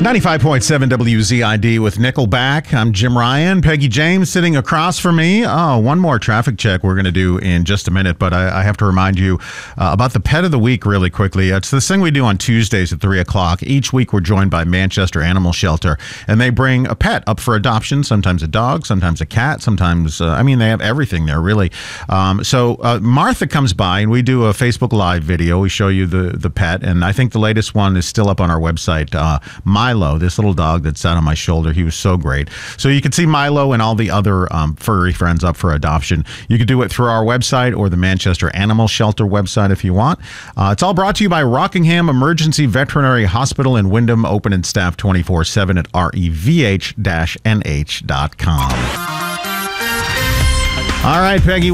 95.7 WZID with Nickelback. I'm Jim Ryan. Peggy James sitting across from me. Oh, one more traffic check we're going to do in just a minute, but I have to remind you about the Pet of the Week really quickly. It's this thing we do on Tuesdays at 3 o'clock. Each week we're joined by Manchester Animal Shelter, and they bring a pet up for adoption, sometimes a dog, sometimes a cat, sometimes, they have everything there, really. So Martha comes by, and we do a Facebook Live video. We show you the pet, and I think the latest one is still up on our website. Milo, this little dog that sat on my shoulder, he was so great. So you can see Milo and all the other furry friends up for adoption. You can do it through our website or the Manchester Animal Shelter website if you want. It's all brought to you by Rockingham Emergency Veterinary Hospital in Wyndham, open and staffed 24/7 at revh-nh.com. All right, Peggy.